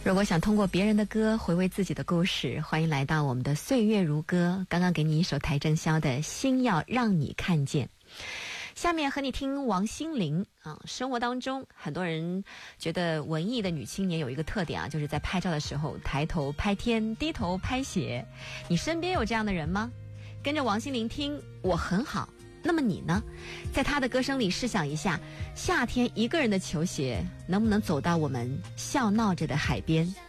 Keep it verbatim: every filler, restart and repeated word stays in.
如果想通过别人的歌回味自己的故事，欢迎来到我们的岁月如歌。刚刚给你一首邰正宵的《心要让你看见》，下面和你听王心凌啊。生活当中，很多人觉得文艺的女青年有一个特点啊，就是在拍照的时候抬头拍天，低头拍鞋。你身边有这样的人吗？跟着王心凌听我很好。那么你呢？在她的歌声里试想一下，夏天一个人的球鞋能不能走到我们笑闹着的海边？